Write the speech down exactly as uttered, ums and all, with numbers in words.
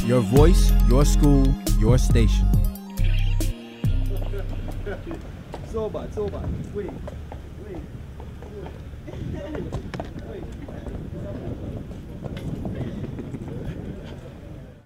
Your voice, your school, your station. Soba, soba, wait, wait.